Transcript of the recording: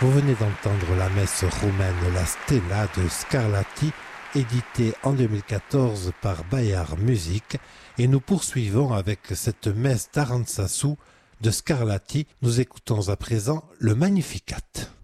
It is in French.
Vous venez d'entendre la messe romaine La Stella de Scarlatti, éditée en 2014 par Bayard Music, et nous poursuivons avec cette messe d'Aranzazu de Scarlatti. Nous écoutons à présent le Magnificat.